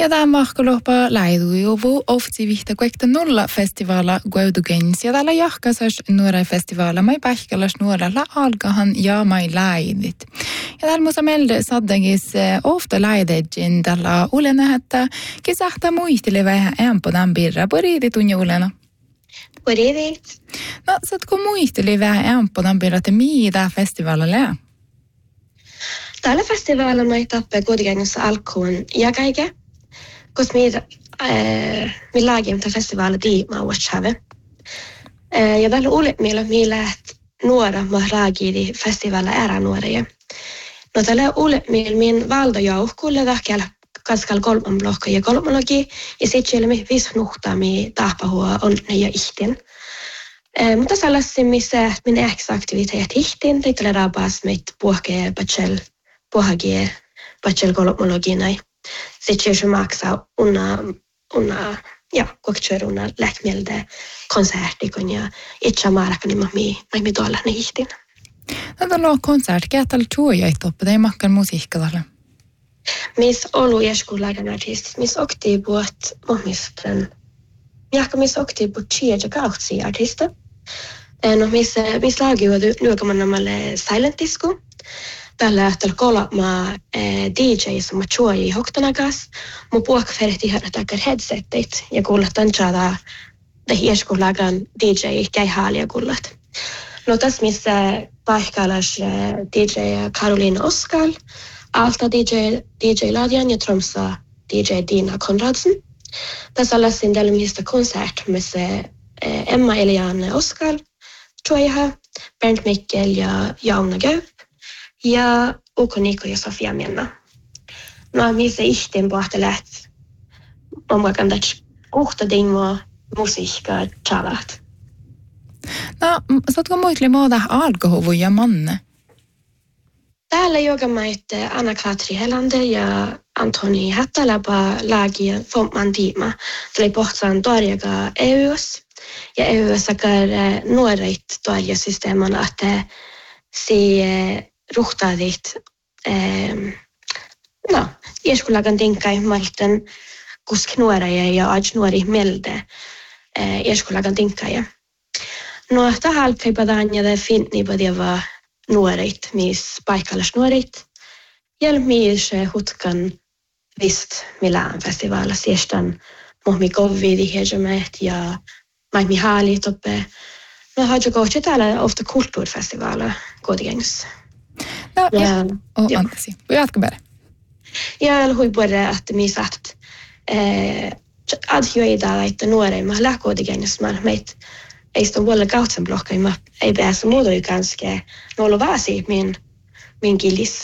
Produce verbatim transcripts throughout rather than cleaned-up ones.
Ja tämä mahkolopa laidujuvu ofti vihta kuekta nolla festivaala Guaudugens ja täällä jahkasas nuora festivaala mai pähkälas nuoralla alkahan ja mai laidit. Ja täällä musa melde saddagis ofta laidedjin tällä ulena, että kesähtä muistele vähän ämpö tämän birra. Poriidit unja ulena? Poriidit. No, saatko muistele vähän ämpö tämän birra, että mitä festivaala lää? Tällä festivaalilla mai tappe Guaudugenissa alkuun ja kaiken. Koska me, äh, me lagimme till festivalen Dima Watchave. Äh, ja tällä ulit meillä meillä nuora mahragidi festivalla ära nuoria. No tällä ulit meillä min valdojoukkuille tahkella kaskal kolman blokka ja kolmologi ja sitten siellä me viisi nuhtaa me tahpahua onnne ja ihtin. Äh, mutta sellaisen missä min äksa aktiviteet ihtin, det tulee rabas mit puhke bachel puhage bachel kolmologi näin. Sitten se maksaa unna, unna, ja koktuer unna läkmielde konsertikon ja itse maarakani mahmi, mahmi tuolla ne ihtin. No tällä on konsert, kehtäällä tuojait oppa, tai makkaan musiikka tällä? Miss olu jeskullagan artistit, miss okti puhut mahmisten, jahka miss okti puhut tjeja kautsi artista. No miss, miss lagi on nyökamannamalle silent disco. Tällä tällä kolma D J som chuoi hoktanagas mu puokferti hartakar headsetit ja kuuletan chada de hieskulagan D J käihaalia kullat. No tässä missä paikkallas D J Karolina Oskal, alta D J D J Ladjan ja Tromsa D J Dina Konradsen. Tässä alla sin del mistä konsert missä Emma Eliane Oskal chuoiha, Bernd Mikkel ja Jauna Gaup. Ja Uko Niko ja Sofia Mienna. No, missä ihteen pohta läht. On vaikka kohta dingo musiikka chalat. No, saatko muistele muuta alkohovu ja manne? Täällä joka maitte Anna-Katri Helander ja Antoni Hattalapa lagi Fomman Dima. Tuli pohtaan torjaga E U S. Ja E U S sakar nuoret torjasysteemana, että se ruhtaadit, eh, no, ieskulagan tinkai malten kusk nuoria ja aj nuori melde eh, ieskulagan tinkai. No, tähän alkai padanja det finni padeva nuorit, mis paikallas nuorit. Ja mis hutkan vist Milan festivala siestan mohmi kovidi hejemet ja mahmi haali toppe. No, hajo kohti täällä ofta kulttuurfestivala Guaudugens. No, ja, ja oh, anteeksi. Jatka bara. Ja hui både att mi satt eh att ju ida että nuore ma la Guaudugens man met ei sto walla gautsen blokka ma ei pääse muuta ju ganska nolo vasi min min gillis.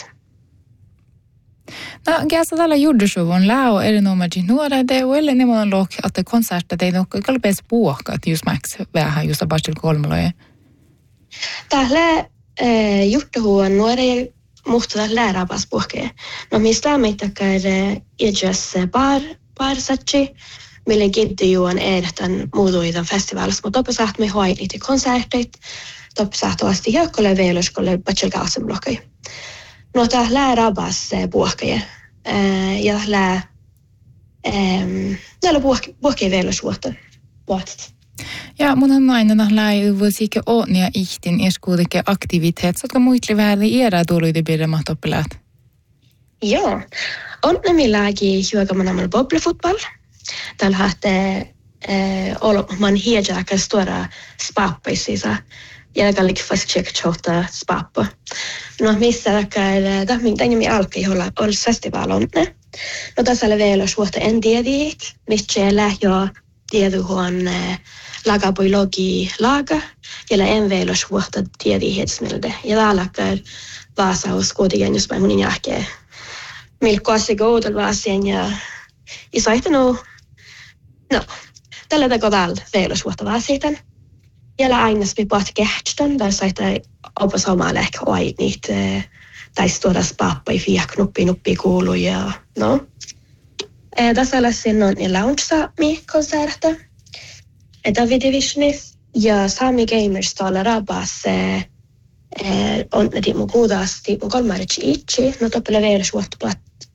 No, käsa tällä juurdusuvun lao erinomaisesti nuora det eller ne man lok att konserta det nog kalpes puoka att just max vähän just abastel kolmoloje. Täällä Eh, juttuhuon nuoria muhtuvat läärabas puhkeen. No mistä meitäkään idäs bar, barsatsi, mille giddi juon ehdetän muutuitan festivaalissa, mutta toppisaht me hoidit i konsertit, toppisaht oasti joukkolle veiluskolle bachelgautsen blokkai. No tää läärabas puhkeen ja lää näillä puhkeen veilusvuotta vuotta. Ja mun on nainen läi vuosikke åtnia ihtin eskuudike aktivitet. Saatko muitli vähän era tuoluide birremat oppilaat? Joo. On nämilläkin juokamanamalla bobblefotboll. Täällä haatte man hiedjaka stora spappaisisa. Ja kallik fast check chota spappa. No missä takar tahmin tänjemi alkai olla olla festival onne. No tässä oli vielä suhta en tiedit, mistä lähjö tiedu huon lagabiologi laga, jolla en vielä suhta tiedihetsmilde. Ja täällä Vasaus Guaudugens päin munin jälkeen. Milkoasi goudel vaasien ja isoita no, no, tällä tako väl vielä suhta vaasitan. Jolla aina spipat kehtstan, där saita opas omalla ehkä oait niitä tai stora spappa i fia knuppi nuppi kuulu ja no. Tässä läsin on i Lounge Sami konserta. David Divisionis ja Sami Gamers talar rabas on det mu kudas tipo kolmarechi itchi no toppele vielä suhta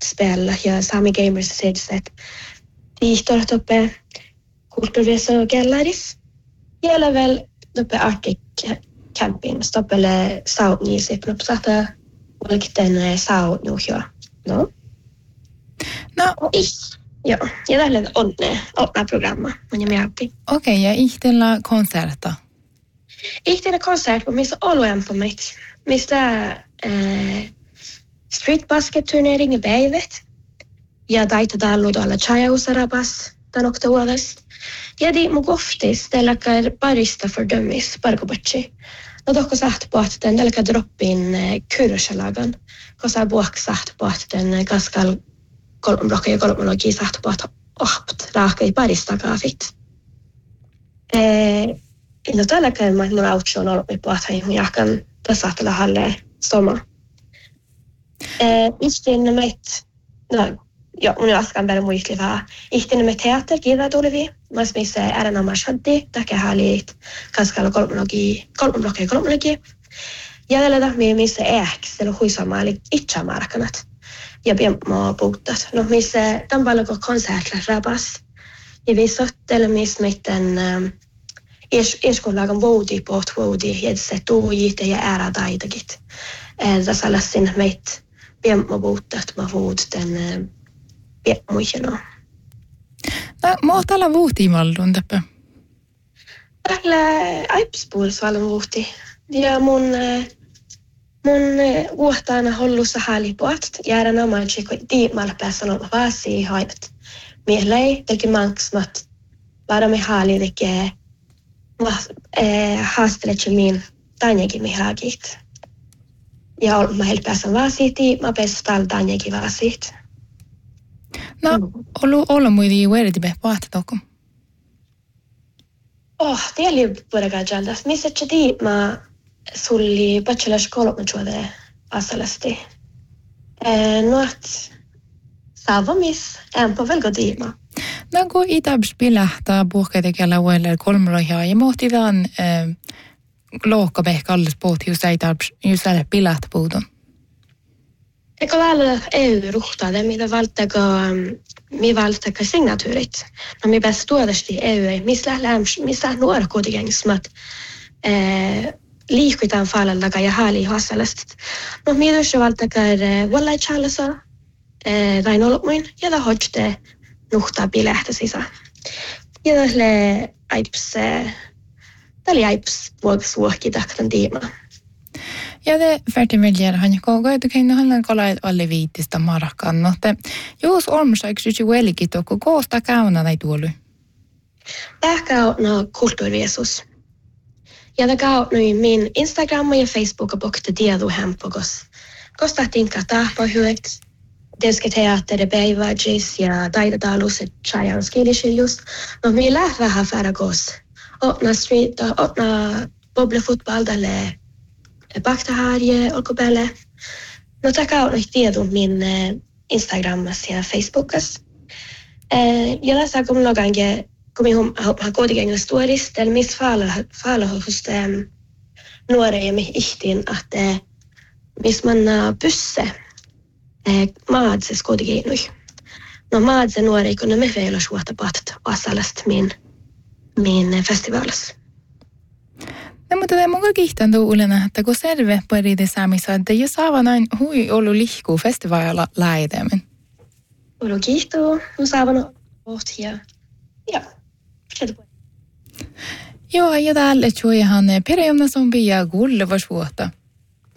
spela ja Sami Gamers sedset. Viihtorat uppe kulttuurissa kellaris. Ja level uppe Arctic Camping stoppele saunisi plopsata olkten saunuhjo. No. No, Joo, ja tällä on onna programma, mun nimi Appi. okei, ja ihtellä konserta. Ihtellä konsert, missä olueen på mitt. Mistä äh, street basket turnering i päivät. Ja taita tallu tuolla chajausarabas tämän oktobervest. Ja di mun kohtis tälläkään parista fördömis parkobatsi. No tohko saht pohten tälläkään droppin kyrsalagan. Kosa buok saht pohten kaskal kolmblokka ja kolmologi saht pohten ohpt raaka i parista kaafit. Eh, no tälläkään mä mun autsi on ollut pohten mun jahkan tässä ahtella halle soma. Eh, istin meit, no ja mun askan päälle muistlivaa. Ihtin me teater kiinaa tulevi. Mas missä äärän oma shaddi, takia haalit kaskalla kolmologi, kolmblokka ja kolmologi. Ja tällä missä ehks, siellä huisama oli itse markkanat. Ja piemmaa puuttat. No missä tämän paljon konsertilla rabas. Ja vi sottele missä meidän erskollagan voudi på voudi. Ja se tuujite ja ära taidagit. Tässä lassin meitä piemmaa puuttat, mä vuoden piemmuiheno. No, mä oon täällä vuhtiimallun täppä. Täällä aipspuolesvallan vuhti. Ja mun, mun vuohtaana hollussa haalipuat. Jäädän omaan tsekoi tiimaalla päässä on vaasi haivat. Mielei teki manksmat. Vada me haali tekee haastelet min tanjekin mihaagit. Ja olen mä päässä vaasi tiima päässä täällä tanjekin vaasit. No, olu olla muidi uerdi be paata toko. Oh, det oli puraga jaldas. Missä chedi ma sulli bachelor's kolme juode asalasti. Eh, nuot savamis en på velgo diima. No, kun itabs pilahtaa puhketekellä uelle kolmoloja ja mohtitaan äh, lohkabeh kallis pohti, jos ei tabs, jos ei pilahta puutun. Eikä välillä ei ruhtaa, mitä valtaako, mi valtaako signatuurit. No mi bäst tuodasti ei, missä lämps, missä nuora kuitenkin eh, liikutaan fallalla ja haali hasalast. No mi myös valtaako vallai chalasa, eh, tai nolmuin, ja da hodjte nuhtaa pilehtä sisään. Ja tälle aips, tälle aips vuokas vuokki taktan tiimaa. Ja det färdig väljer han koga että keino han kolait alle viitistä markan no te jos olmsaiksi ju welkit och koosta kauna näin tuolu. Ehkä no kulttuuriesus. Ja det gav nu min Instagram ja Facebook bokte tiedu hempogos. Kosta tinka tahpa hyökt. Deske teatteri päiväjis ja taidetalus et chajan skidishilius. No mi läht vähän färgos. Otna street, otna bobble fotboll dalle baktaharje olkopelle. No taka on tiedon min Instagramassa ja Facebookassa. Ja tässä kun logange kun minun har kodigängen stories där miss falla falla hos nuore ja mi ihtin att miss man busse maadses kodigängen. No maadse nuore kun me feila suota pat asalast min min festivals. No, mutta tämä on muka kihtantu ulena, että kun serve paride saamissa, että jos saavan aina hui ollut lihkuu festivaalilla läitämän. Olo kihtuu, no saavan ohtia. Ja, joo, ja täällä tjuihan periaamna zombi ja kulle var svåta.